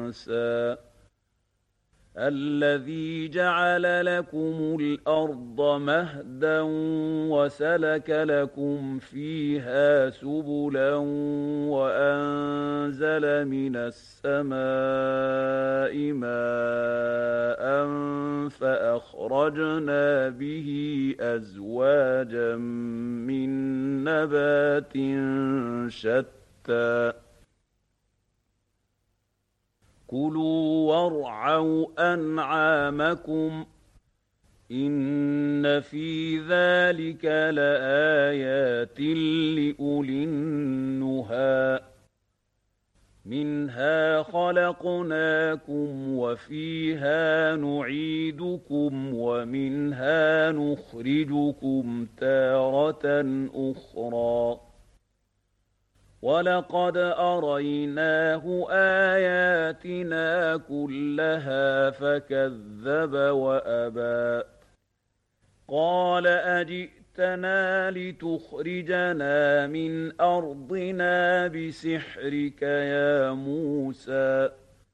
أنسى الذي جعل لكم الأرض مهدا وسلك لكم فيها سبلا وأنزل من السماء ماء فأخرجنا به أزواجا من نبات شتى كلوا وارعوا أنعامكم إن في ذلك لآيات لأولي النهى منها خلقناكم وفيها نعيدكم ومنها نخرجكم تارة أخرى ولقد أريناه آياتنا كلها فكذب وأبى قال أجئتنا لتخرجنا من أرضنا بسحرك يا موسى